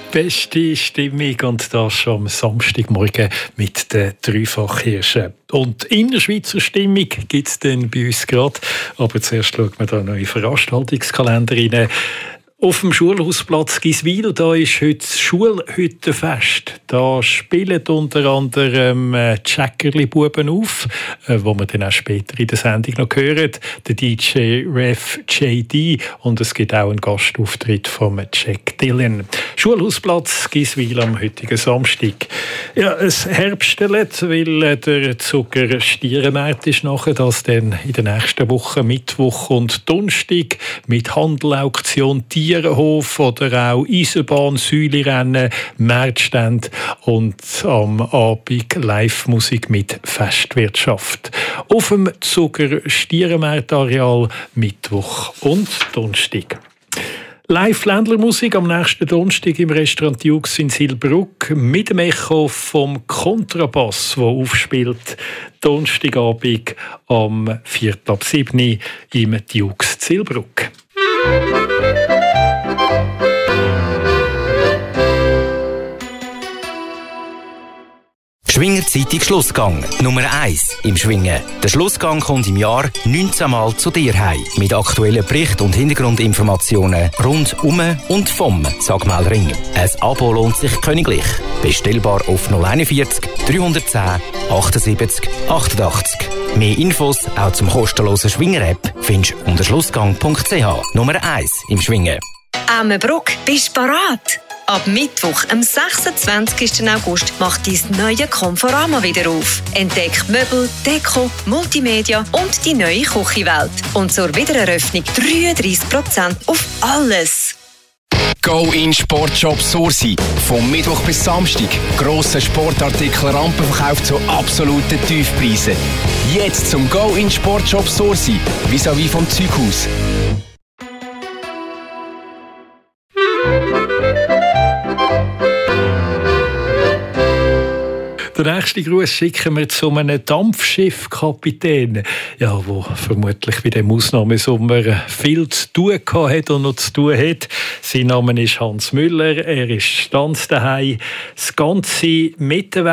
Beste Stimmung und das schon am Samstagmorgen mit den Dreifachhirschen. Und Innerschweizer Stimmung gibt es dann bei uns gerade. Aber zuerst schauen wir da noch in den Veranstaltungskalender rein. Auf dem Schulhausplatz Giswil, da ist heute das Schulhüttenfest. Da spielen unter anderem die Schäckerli-Buben auf, wo wir dann auch später in der Sendung noch hören. Der DJ Ref JD und es gibt auch einen Gastauftritt von Jack Dylan. Schulhausplatz Giswil am heutigen Samstag. Ja, es herbstelt, weil der Zuckerstierenmarkt ist nachher, das dann in der nächsten Woche Mittwoch und Donnerstag mit Handelauktion, Tierenhof oder auch Eisenbahn, Säulerennen, Märzstände und am Abend Live-Musik mit Festwirtschaft. Auf dem Zuckerstierenmarktareal Mittwoch und Donnerstag. Live-Ländlermusik am nächsten Donnerstag im Restaurant Jux in Silbruck mit dem Echo vom Kontrabass, der aufspielt. Donnerstagabend am 4:07 im Jux Silbruck. Schwinger Zeitung Schlussgang, Nummer 1 im Schwingen. Der Schlussgang kommt im Jahr 19 Mal zu dir heim. Mit aktuellen Berichten und Hintergrundinformationen rund um und vom Sagmeldring. Ein Abo lohnt sich königlich. Bestellbar auf 041 310 78 88. Mehr Infos auch zum kostenlosen Schwinger-App findest du unter schlussgang.ch. Nummer 1 im Schwingen. Ammenbruck, bist du bereit? Ab Mittwoch, am 26. August, macht dein neue Conforama wieder auf. Entdeck Möbel, Deko, Multimedia und die neue Küchenwelt. Und zur Wiedereröffnung 33% auf alles. Go in Sportshop Sursi. Vom Mittwoch bis Samstag. Grosse Sportartikel Rampenverkauf zu absoluten Tiefpreisen. Jetzt zum Go in Sportshop Sursi. Vis-à-vis vom Zeughaus. Den nächsten Gruß schicken wir zu einem Dampfschiffkapitän, ja, der vermutlich bei dem Ausnahmesommer viel zu tun hat und noch zu tun hat. Sein Name ist Hans Müller, er ist standsdaheim. Das Ganze mit der